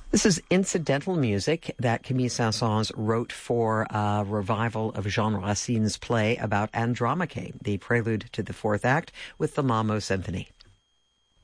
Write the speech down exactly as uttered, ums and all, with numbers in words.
This is incidental music that Camille Saint-Saëns wrote for a revival of Jean Racine's play about Andromache, the prelude to the fourth act with the Mamo Symphony.